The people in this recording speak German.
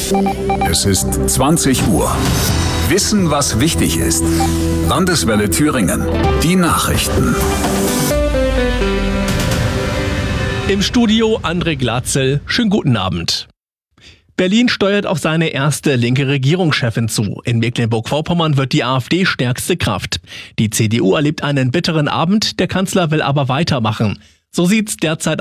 Es ist 20 Uhr. Wissen, was wichtig ist. Landeswelle Thüringen. Die Nachrichten. Im Studio André Glatzel. Schönen guten Abend. Berlin steuert auf seine erste linke Regierungschefin zu. In Mecklenburg-Vorpommern wird die AfD stärkste Kraft. Die CDU erlebt einen bitteren Abend, der Kanzler will aber weitermachen. So sieht's derzeit